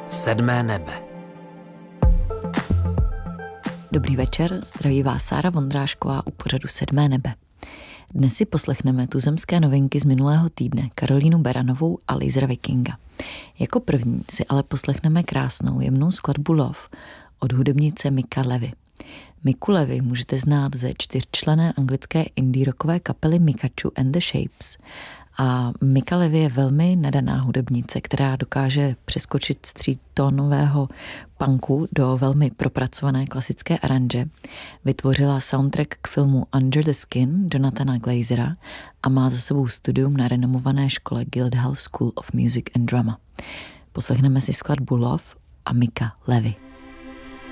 Sedmé nebe. Dobrý večer, zdraví vás Sára Vondrášková u pořadu Sedmé nebe. Dnes si poslechneme tuzemské novinky z minulého týdne, Karolínu Beranovou a Lasera Vikinga. Jako první si ale poslechneme krásnou jemnou skladbu Love od hudebnice Mika Levy. Miku Levy můžete znát ze 4členné anglické indie rockové kapely Mikachu and the Shapes. A Mika Levy je velmi nadaná hudebnice, která dokáže přeskočit z třítónového punku do velmi propracované klasické aranže. Vytvořila soundtrack k filmu Under the Skin Jonathana Glazera a má za sebou studium na renomované škole Guildhall School of Music and Drama. Poslechneme si skladbu Love a Mika Levy.